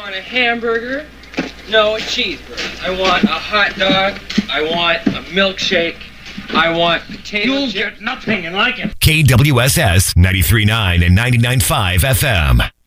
want a hamburger. No, a cheeseburger. I want a hot dog. I want a milkshake. I want potato chips. You'll get nothing like it. KWSS 93.9 and 99.5 FM.